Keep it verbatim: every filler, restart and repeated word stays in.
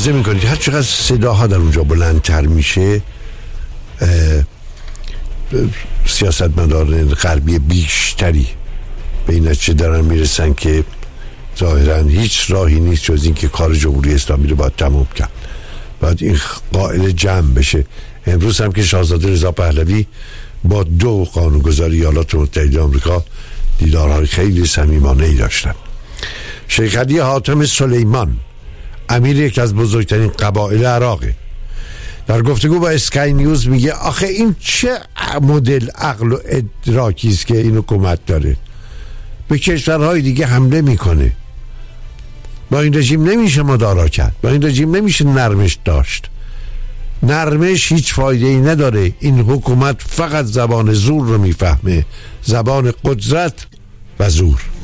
ملاحظه میکنید هر چقدر صداها در اونجا بلندتر میشه، سیاستمداران غربی بیشتری به این نتیجه دارن میرسن که ظاهرا هیچ راهی نیست جز این که کار جمهوری اسلامی رو باید تموم کرد، باید این قائل جمع بشه. امروز هم که شاهزاده رضا پهلوی با دو قانونگذار ایالات متحده آمریکا دیدارهای خیلی صمیمانه‌ای داشتن. شیخ علی حاتم سلیمان امیر یک از بزرگترین قبایل عراقه، در گفتگو با اسکای نیوز میگه آخه این چه مدل عقل و ادراکی است که این حکومت داره، به کشورهای دیگه حمله میکنه، با این رژیم نمیشه مدارا کرد، با این رژیم نمیشه نرمش داشت، نرمش هیچ فایده ای نداره، این حکومت فقط زبان زور رو میفهمه، زبان قدرت و زور.